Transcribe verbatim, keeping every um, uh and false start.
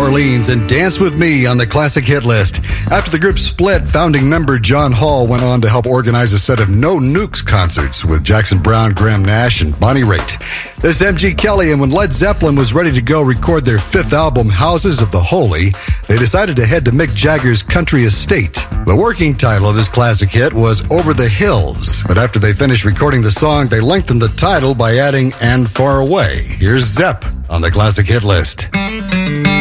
Orleans and Dance With Me on the classic hit list. After the group split, founding member John Hall went on to help organize a set of No Nukes concerts with Jackson Browne, Graham Nash, and Bonnie Raitt. This is M G Kelly, and when Led Zeppelin was ready to go record their fifth album, Houses of the Holy, they decided to head to Mick Jagger's country estate. The working title of this classic hit was Over the Hills, but after they finished recording the song, they lengthened the title by adding And Far Away. Here's Zepp on the classic hit list.